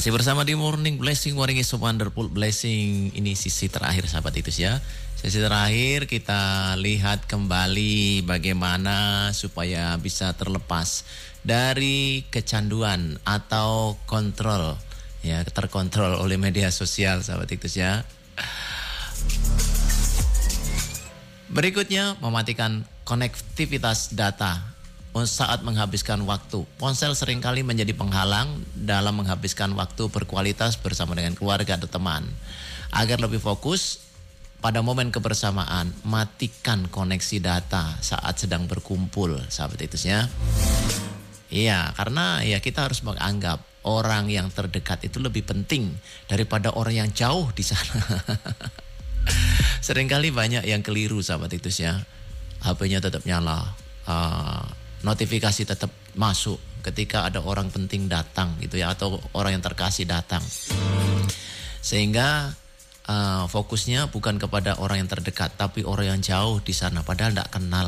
Masih bersama di Morning Blessing, Morning is a Wonderful Blessing. Ini sisi terakhir sahabat itu ya. Sesi terakhir kita lihat kembali bagaimana supaya bisa terlepas dari kecanduan atau kontrol. Ya, terkontrol oleh media sosial sahabat itu ya. Berikutnya mematikan konektivitas data. Saat menghabiskan waktu, ponsel seringkali menjadi penghalang dalam menghabiskan waktu berkualitas bersama dengan keluarga atau teman. Agar lebih fokus pada momen kebersamaan, matikan koneksi data saat sedang berkumpul, sahabat itu ya. Iya, karena ya kita harus menganggap orang yang terdekat itu lebih penting daripada orang yang jauh di sana. Seringkali banyak yang keliru, sahabat itu ya. HP-nya tetap nyala. Notifikasi tetap masuk ketika ada orang penting datang gitu ya, atau orang yang terkasih datang, sehingga fokusnya bukan kepada orang yang terdekat tapi orang yang jauh di sana padahal tidak kenal.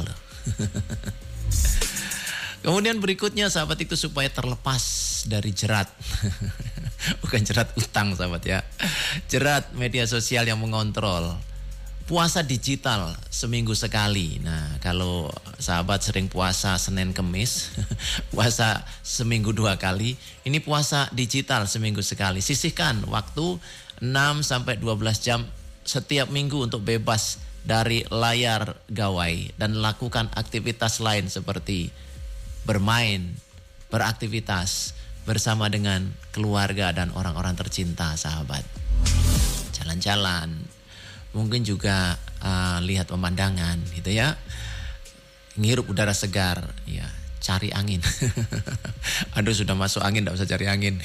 Kemudian berikutnya sahabat itu supaya terlepas dari jerat bukan jerat utang sahabat ya, jerat media sosial yang mengontrol. Puasa digital seminggu sekali. Nah, kalau sahabat sering puasa Senin Kemis, puasa seminggu 2 kali, ini puasa digital seminggu sekali. Sisihkan waktu 6-12 jam setiap minggu untuk bebas dari layar gawai dan lakukan aktivitas lain seperti bermain, beraktivitas bersama dengan keluarga dan orang-orang tercinta sahabat. Jalan-jalan, mungkin juga lihat pemandangan gitu ya. Ngirup udara segar, ya, cari angin. Aduh, sudah masuk angin, tidak usah cari angin.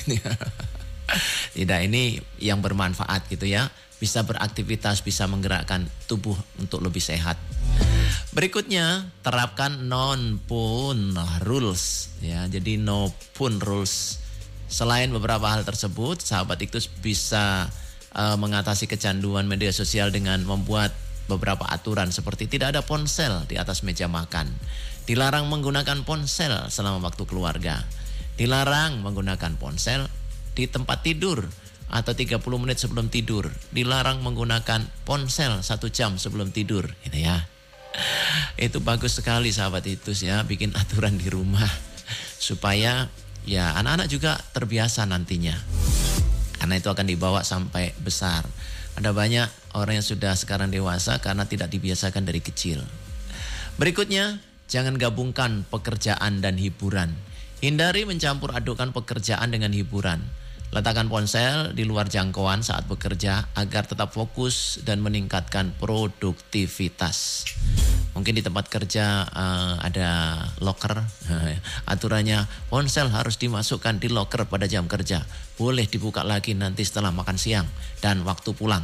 Tidak, ini yang bermanfaat gitu ya. Bisa beraktivitas, bisa menggerakkan tubuh untuk lebih sehat. Berikutnya, terapkan non-phone rules ya. Jadi no phone rules. Selain beberapa hal tersebut, sahabat itu bisa mengatasi kecanduan media sosial dengan membuat beberapa aturan seperti tidak ada ponsel di atas meja makan, dilarang menggunakan ponsel selama waktu keluarga, dilarang menggunakan ponsel di tempat tidur atau 30 menit sebelum tidur, dilarang menggunakan ponsel 1 jam sebelum tidur gitu ya. Itu bagus sekali sahabat itu ya, bikin aturan di rumah supaya ya anak-anak juga terbiasa nantinya. Karena itu akan dibawa sampai besar. Ada banyak orang yang sudah sekarang dewasa karena tidak dibiasakan dari kecil. Berikutnya, jangan gabungkan pekerjaan dan hiburan. Hindari mencampur adukan pekerjaan dengan hiburan. Letakkan ponsel di luar jangkauan saat bekerja agar tetap fokus dan meningkatkan produktivitas. Mungkin di tempat kerja ada locker, aturannya ponsel harus dimasukkan di locker pada jam kerja. Boleh dibuka lagi nanti setelah makan siang dan waktu pulang.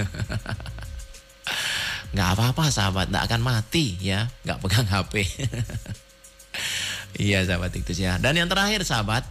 Nggak apa-apa sahabat, nggak akan mati ya, nggak pegang HP. Iya sahabat itu ya. Dan yang terakhir sahabat,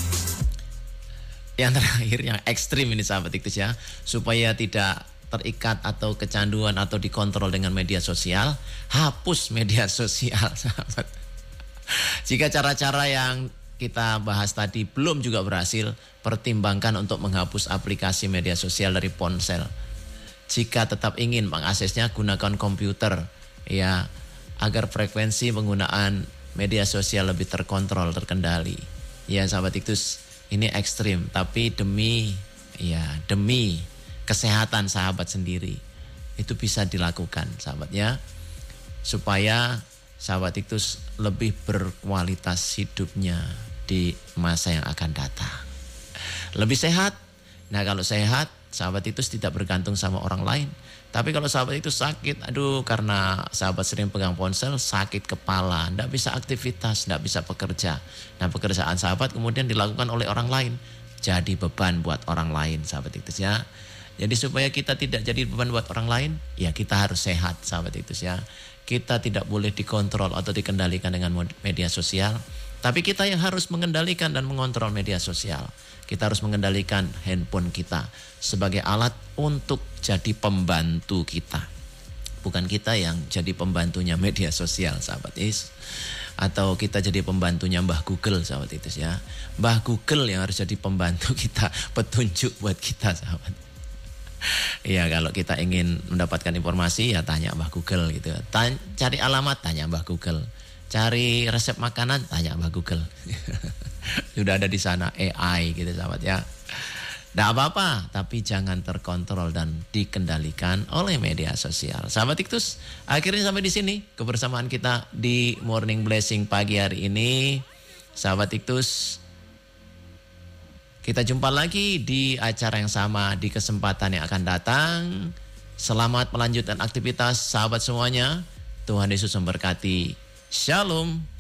yang ekstrim ini sahabat itu ya, supaya tidak terikat atau kecanduan atau dikontrol dengan media sosial, hapus media sosial sahabat. Jika cara-cara yang kita bahas tadi belum juga berhasil, pertimbangkan untuk menghapus aplikasi media sosial dari ponsel. Jika tetap ingin mengaksesnya, gunakan komputer ya, agar frekuensi penggunaan media sosial lebih terkontrol, terkendali. Ya sahabat Iktus, ini ekstrim tapi demi kesehatan sahabat sendiri itu bisa dilakukan sahabatnya, supaya sahabat itu lebih berkualitas hidupnya di masa yang akan datang, lebih sehat. Nah kalau sehat, sahabat itu tidak bergantung sama orang lain. Tapi kalau sahabat itu sakit, aduh karena sahabat sering pegang ponsel, sakit kepala, tidak bisa aktivitas, tidak bisa bekerja. Nah pekerjaan sahabat kemudian dilakukan oleh orang lain, jadi beban buat orang lain sahabat itu ya. Jadi supaya kita tidak jadi beban buat orang lain, ya kita harus sehat sahabat itu ya. Kita tidak boleh dikontrol atau dikendalikan dengan media sosial, tapi kita yang harus mengendalikan dan mengontrol media sosial. Kita harus mengendalikan handphone kita sebagai alat untuk jadi pembantu kita, bukan kita yang jadi pembantunya media sosial sahabat is. Atau kita jadi pembantunya Mbah Google, sahabat Titus ya. Mbah Google yang harus jadi pembantu kita, petunjuk buat kita, sahabat. Iya, kalau kita ingin mendapatkan informasi ya tanya Mbah Google gitu. Cari alamat tanya Mbah Google. Cari resep makanan tanya Mbah Google. Sudah ada di sana AI gitu, sahabat ya. Tidak apa-apa, tapi jangan terkontrol dan dikendalikan oleh media sosial. Sahabat Iktus, akhirnya sampai di sini kebersamaan kita di Morning Blessing pagi hari ini. Sahabat Iktus, kita jumpa lagi di acara yang sama di kesempatan yang akan datang. Selamat melanjutkan aktivitas sahabat semuanya. Tuhan Yesus memberkati. Shalom.